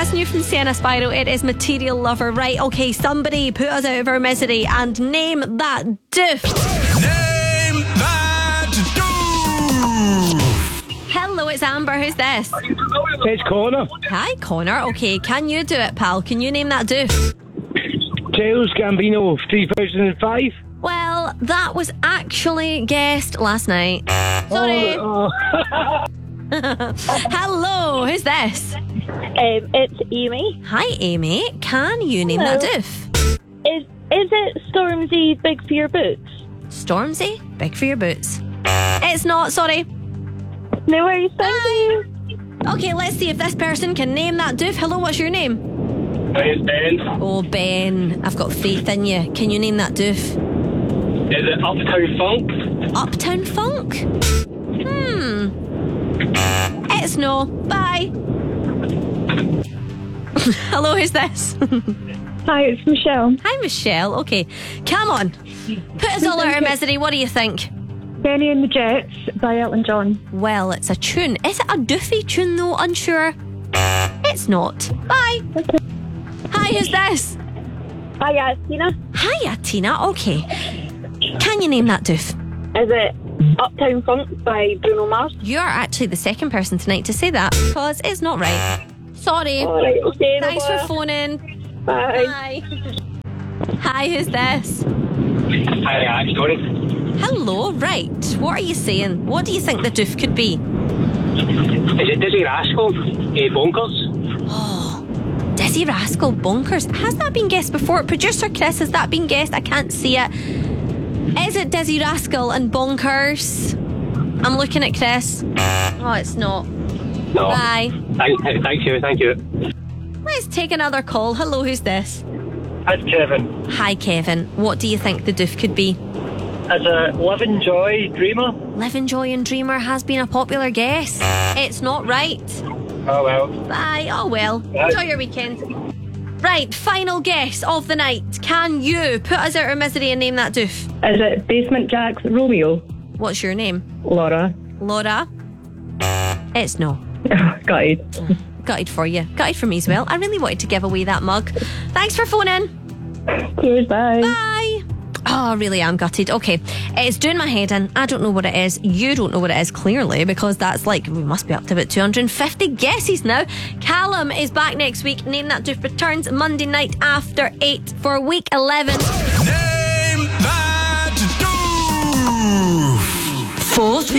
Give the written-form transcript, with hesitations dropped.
That's new from Sienna Spyro. It is Material Lover. Right, okay, somebody put us out of our misery and name that doof. Name that doof. Hello, it's Amber. Who's this? It's Connor. Hi, Connor. Okay, can you do it, pal? Can you name that doof? Childish Gambino, 3005. Well, that was actually guessed last night. Sorry. Oh. Hello, who's this? It's Amy. Hi, Amy. Can you name that doof? Is it Stormzy Big for Your Boots? Stormzy, Big for Your Boots. It's not, sorry. No worries, thank you. Okay, let's see if this person can name that doof. Hello, what's your name? Hi, it's Ben. Oh, Ben, I've got faith in you. Can you name that doof? Is it Uptown Funk? Uptown Funk? It's no. Bye. Hello, who's this? Hi, it's Michelle. Hi, Michelle. Okay, come on. Put us all out of misery. What do you think? Benny and the Jets by Elton John. Well, it's a tune. Is it a doofy tune though? Unsure. It's not. Bye. Okay. Hi, who's this? Hi, Tina. Hiya, Tina. Okay. Can you name that doof? Is it Uptown Funk by Bruno Mars? You're actually the second person tonight to say that because it's not right. Sorry. Alright, okay. Thanks no for phoning. Bye. Bye. Hi, who's this? Hi, Tony. Hello, right. What are you saying? What do you think the doof could be? Is it Dizzy Rascal? Bonkers? Oh, Dizzy Rascal, Bonkers. Has that been guessed before? Producer Chris, has that been guessed? I can't see it. Is it Dizzy Rascal and Bonkers? I'm looking at Chris. Oh, it's not. No. Bye. Thank you. Let's take another call. Hello, who's this? It's Kevin. Hi, Kevin. What do you think the doof could be? Is it Living Joy Dreamer? Living Joy and Dreamer has been a popular guess. It's not right. Oh well. Bye. Oh well. Bye. Enjoy your weekend. Right, final guess of the night. Can you put us out of our misery and name that doof? Is it Basement Jaxx Romeo? What's your name? Laura. Laura? It's no. Got it. Gutted for you. Gutted for me as well. I really wanted to give away that mug. Thanks for phoning. Cheers, bye. Bye. Oh, I really am gutted. Okay, it's doing my head in. I don't know what it is. You don't know what it is, clearly, because that's like, we must be up to about 250 guesses now. Callum is back next week. Name That Doof returns Monday night after 8 for week 11. Name that doof. Fourth